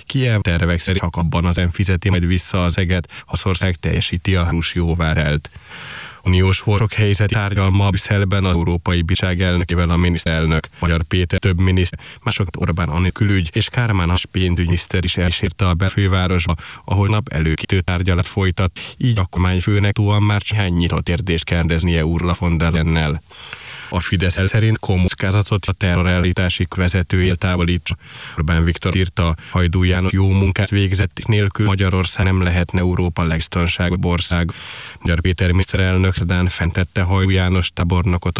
Kiev tervek szerint csak abban az fizeti majd vissza az eget, ha az ország teljesíti a háborús jóvárást. Uniós forrok helyzeti tárgyalma Brüsszelben az Európai Bizottság elnökével a miniszterelnök, Magyar Péter több miniszter, mások Orbán Anni külügy és Kármán pénzügyminiszter is elsírta a belfővárosba, ahol nap előkészítő tárgyalat folytat, így a kormányfőnek túl már néhány nyitott kérdést kérdeznie Ursula von der Leyennel. A Fidesz szerint kockázatot a terrorelítási vezetőjél távolítsa. Orbán Viktor írta, Hajdú János jó munkát végzett nélkül Magyarország nem lehetne Európa legbiztonságosabb ország. Magyar Péter miniszterelnök szerdán fentette Hajdú János tábornokot